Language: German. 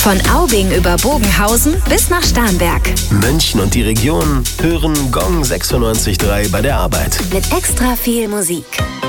Von Aubing über Bogenhausen bis nach Starnberg. München und die Region hören Gong 96.3 bei der Arbeit. Mit extra viel Musik.